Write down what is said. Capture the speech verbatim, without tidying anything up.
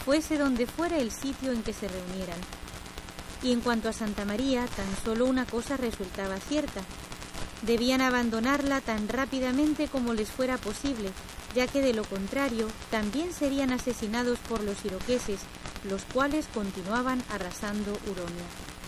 fuese donde fuera el sitio en que se reunieran. Y en cuanto a Santa María, tan solo una cosa resultaba cierta: debían abandonarla tan rápidamente como les fuera posible, ya que de lo contrario también serían asesinados por los iroqueses, los cuales continuaban arrasando Uronia.